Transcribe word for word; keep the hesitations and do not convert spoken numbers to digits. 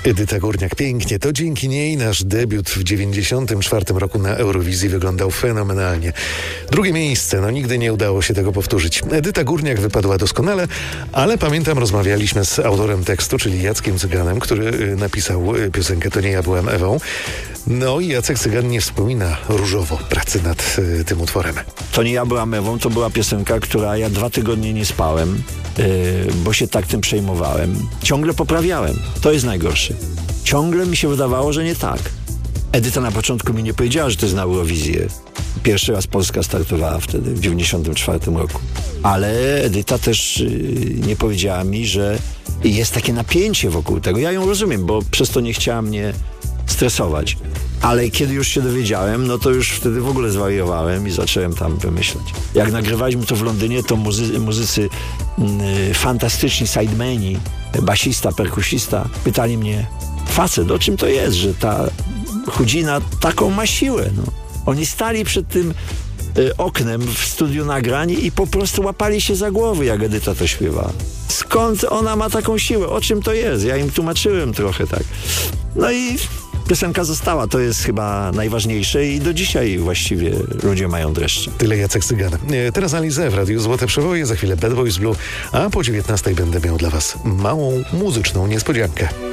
Edyta Górniak, pięknie. To dzięki niej nasz debiut w dziewięćdziesiątym czwartym roku na Eurowizji wyglądał fenomenalnie. Drugie miejsce, no nigdy nie udało się tego powtórzyć. Edyta Górniak wypadła doskonale, ale pamiętam, rozmawialiśmy z autorem tekstu, czyli Jackiem Cyganem, który napisał piosenkę To nie ja byłem Ewą. No i Jacek Cygan nie wspomina różowo pracy nad y, tym utworem. To nie ja byłam Ewą, to była piosenka, która ja dwa tygodnie nie spałem, yy, bo się tak tym przejmowałem. Ciągle poprawiałem. To jest najgorsze. Ciągle mi się wydawało, że nie tak. Edyta na początku mi nie powiedziała, że to jest na Eurowizję. Pierwszy raz Polska startowała wtedy, w dziewięćdziesiątym czwartym roku. Ale Edyta też yy, nie powiedziała mi, że jest takie napięcie wokół tego. Ja ją rozumiem, bo przez to nie chciała mnie stresować. Ale kiedy już się dowiedziałem, no to już wtedy w ogóle zwariowałem i zacząłem tam wymyślać. Jak nagrywaliśmy to w Londynie, to muzy- muzycy yy, fantastyczni sidemeni, basista, perkusista, pytali mnie: facet, o czym to jest, że ta chudzina taką ma siłę? No. Oni stali przed tym y, oknem w studiu nagrań i po prostu łapali się za głowy, jak Edyta to śpiewa. Skąd ona ma taką siłę? O czym to jest? Ja im tłumaczyłem trochę tak. No i piosenka została. To jest chyba najważniejsze i do dzisiaj właściwie ludzie mają dreszcze. Tyle Jacek Cygan. Teraz Alizé w Radiu Złote Przewoje, za chwilę Bad Boys Blue, a po dziewiętnastej będę miał dla was małą muzyczną niespodziankę.